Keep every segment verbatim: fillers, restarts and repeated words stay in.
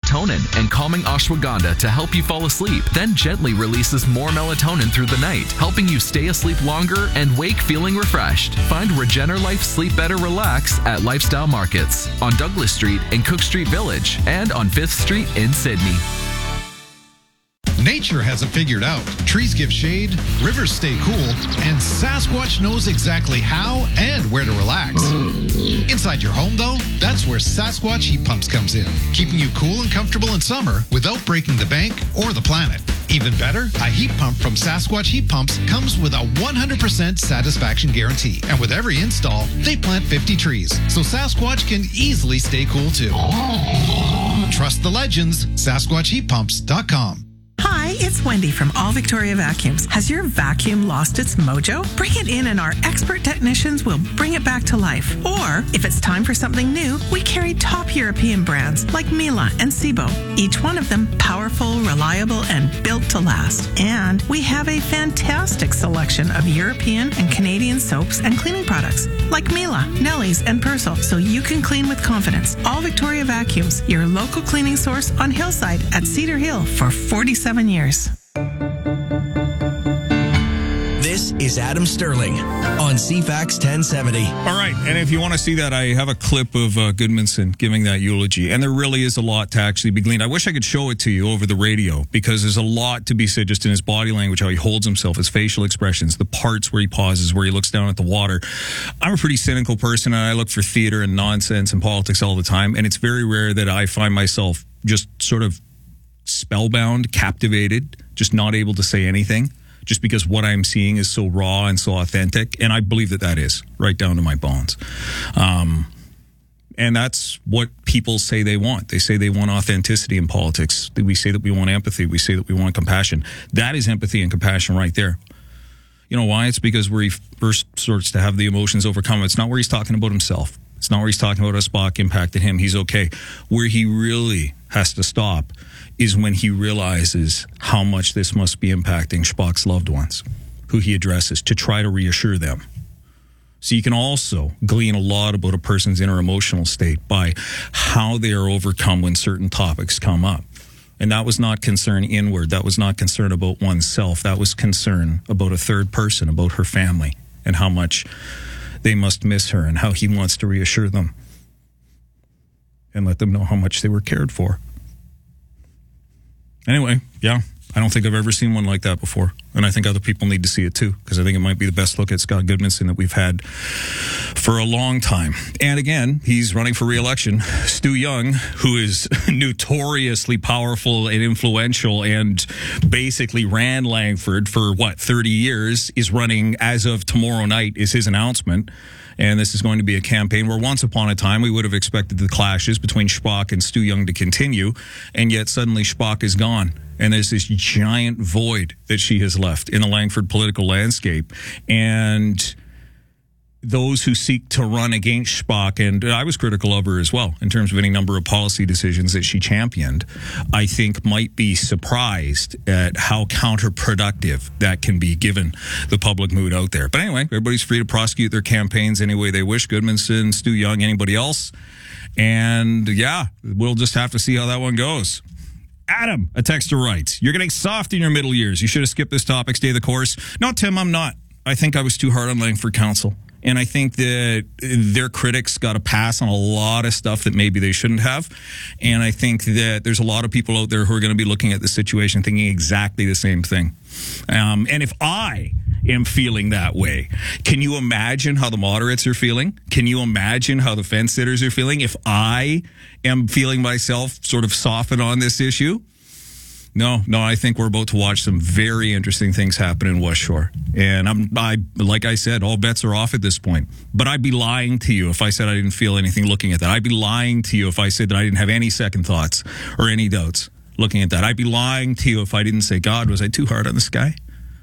melatonin and calming ashwagandha to help you fall asleep, then gently releases more melatonin through the night, helping you stay asleep longer and wake feeling refreshed. Find Regener-Life Sleep Better Relax at Lifestyle Markets on Douglas Street in Cook Street Village and on fifth Street in Sydney. Nature has it figured out. Trees give shade, rivers stay cool, and Sasquatch knows exactly how and where to relax. Inside your home, though, that's where Sasquatch Heat Pumps comes in, keeping you cool and comfortable in summer without breaking the bank or the planet. Even better, a heat pump from Sasquatch Heat Pumps comes with a one hundred percent satisfaction guarantee. And with every install, they plant fifty trees, so Sasquatch can easily stay cool too. Trust the legends, Sasquatch Heat Pumps dot com. Hi, it's Wendy from All Victoria Vacuums. Has your vacuum lost its mojo? Bring it in and our expert technicians will bring it back to life. Or, if it's time for something new, we carry top European brands like Miele and Sebo. Each one of them powerful, reliable, and built to last. And we have a fantastic selection of European and Canadian soaps and cleaning products like Miele, Nelly's, and Persil, so you can clean with confidence. All Victoria Vacuums, your local cleaning source on Hillside at Cedar Hill for forty-seven years. This is Adam Sterling on C FAX ten seventy. All right, and if you want to see that, I have a clip of uh, Goodmanson giving that eulogy, and there really is a lot to actually be gleaned. I wish I could show it to you over the radio, because there's a lot to be said just in his body language, how he holds himself, his facial expressions, the parts where he pauses, where he looks down at the water. I'm a pretty cynical person, and I look for theater and nonsense and politics all the time, and it's very rare that I find myself just sort of spellbound, captivated, just not able to say anything, just because what I'm seeing is so raw and so authentic. And I believe that that is right down to my bones. Um, and that's what people say they want. They say they want authenticity in politics. We say that we want empathy. We say that we want compassion. That is empathy and compassion right there. You know why? It's because where he first starts to have the emotions overcome. It's not where he's talking about himself. It's not where he's talking about how Spock impacted him. He's okay. Where he really has to stop is when he realizes how much this must be impacting Spock's loved ones, who he addresses, to try to reassure them. So you can also glean a lot about a person's inner emotional state by how they are overcome when certain topics come up. And that was not concern inward. That was not concern about oneself. That was concern about a third person, about her family, and how much they must miss her, and how he wants to reassure them and let them know how much they were cared for. Anyway, yeah, I don't think I've ever seen one like that before. And I think other people need to see it too, because I think it might be the best look at Scott Goodmanson that we've had for a long time. And again, he's running for re-election. Stu Young, who is notoriously powerful and influential and basically ran Langford for, what, thirty years, is running as of tomorrow night, is his announcement. And this is going to be a campaign where once upon a time we would have expected the clashes between Spock and Stu Young to continue, and yet suddenly Spock is gone. And there's this giant void that she has left in the Langford political landscape. And those who seek to run against Spock, and I was critical of her as well in terms of any number of policy decisions that she championed, I think might be surprised at how counterproductive that can be given the public mood out there. But anyway, everybody's free to prosecute their campaigns any way they wish. Goodmanson, Stu Young, anybody else. And yeah, we'll just have to see how that one goes. Adam, a texter writes, you're getting soft in your middle years. You should have skipped this topic, stay the course. No, Tim, I'm not. I think I was too hard on Langford Council. And I think that their critics got a pass on a lot of stuff that maybe they shouldn't have. And I think that there's a lot of people out there who are going to be looking at the situation thinking exactly the same thing. Um, and if I am feeling that way, can you imagine how the moderates are feeling? Can you imagine how the fence sitters are feeling if I am feeling myself sort of soften on this issue? No, no, I think we're about to watch some very interesting things happen in West Shore. And I'm, I, like I said, all bets are off at this point. But I'd be lying to you if I said I didn't feel anything looking at that. I'd be lying to you if I said that I didn't have any second thoughts or any doubts looking at that. I'd be lying to you if I didn't say, God, was I too hard on this guy?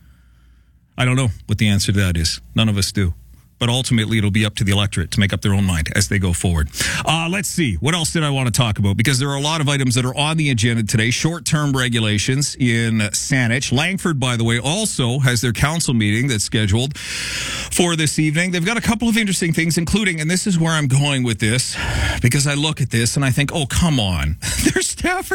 I don't know what the answer to that is. None of us do. But ultimately, it'll be up to the electorate to make up their own mind as they go forward. Uh, let's see. What else did I want to talk about? Because there are a lot of items that are on the agenda today. Short-term regulations in Saanich. Langford, by the way, also has their council meeting that's scheduled for this evening. They've got a couple of interesting things, including, and this is where I'm going with this, because I look at this and I think, oh, come on. Their staff are